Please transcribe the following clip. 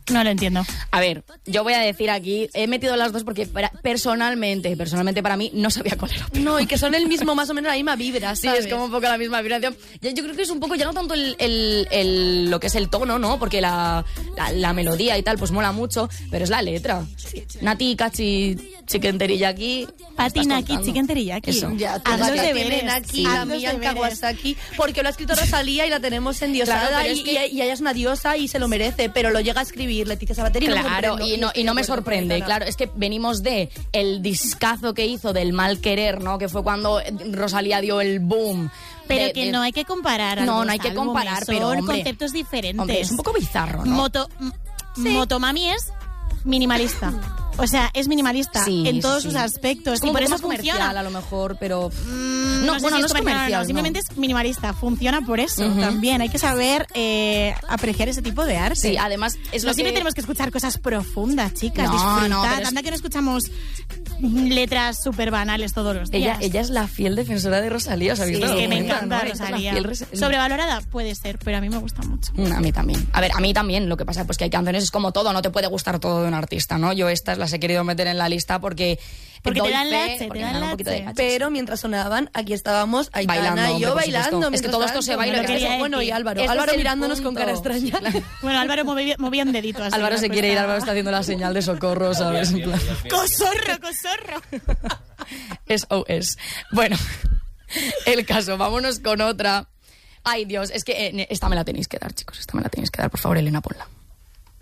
No lo entiendo. A ver, yo voy a decir aquí, he metido las dos porque personalmente para mí no sabía cuál era. No, y que son el mismo, más o menos la misma vibra, ¿sabes? Sí, es como un poco la misma vibración. Yo creo que es un poco, ya no tanto lo que es el tono, ¿no? Porque la melodía y tal, pues mola mucho, pero es la letra. Nati, Cachi, Chicken Teriyaki. Pati, Naki, Chicken Teriyaki. Eso. Ya, Haz los la deberes. tienen aquí, Sí. la Haz los Mía deberes. Kawasaki, porque lo ha escrito Rosalía y la tenemos endiosada, Claro, pero es y ella es una diosa y se lo merece, pero lo llega a escribir Leticia Sabater y Claro, y no me sorprende, claro, es que venimos de el discazo que hizo del Mal Querer, ¿no? Que fue cuando Rosalía dio el boom. Pero que no hay que comparar. No, los no hay que álbumes, comparar, pero, son hombre, conceptos diferentes. Hombre, es un poco bizarro, ¿no? Motomami es minimalista. O sea, es minimalista en todos sus aspectos. Como y por eso más comercial, funciona. a lo mejor, pero... No bueno, si no es comercial, no, simplemente es minimalista. Funciona por eso también. Hay que saber apreciar ese tipo de arte. Sí, además es no lo siempre que... tenemos que escuchar cosas profundas, chicas. No, disfrutad. no, pero Anda que no escuchamos letras súper banales todos los días. Ella es la fiel defensora de Rosalía, ¿os habéis Sí, dado es que me cuenta, encanta no? Ella es la Rosalía. fiel Sobrevalorada puede ser, pero a mí me gusta mucho. A mí también. A ver, a mí también. Lo que pasa es que hay canciones, es como todo, no te puede gustar todo de un artista, ¿no? Yo estas las he querido meter en la lista porque te doy dan fe, lache, porque te dan me un poquito de lache. cachis. Pero mientras sonaban, aquí estábamos Aitana Bailando, y yo hombre, por bailando. supuesto. Es que todo esto se baila, mientras que eso, quería bueno, y decir. Álvaro. Ese Álvaro es el mirándonos con punto. cara extraña. Bueno, Álvaro movía un dedito así. Álvaro se quiere ir, Álvaro está haciendo la señal de socorro, ¿sabes? En plan, ¡Cosorro! SOS. Bueno, el caso, vámonos con otra. Ay, Dios, es que esta me la tenéis que dar, chicos. Esta me la tenéis que dar, por favor, Elena, ponla.